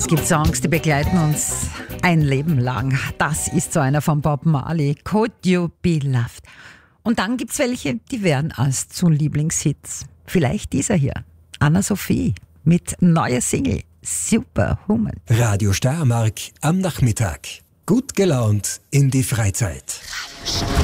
Es gibt Songs, die begleiten uns ein Leben lang. Das ist so einer von Bob Marley, Could You Be Loved? Und dann gibt's welche, die werden als zu Lieblingshits. Vielleicht dieser hier, Anna-Sophie mit neuer Single, Superhuman. Radio Steiermark am Nachmittag. Gut gelaunt in die Freizeit. Radio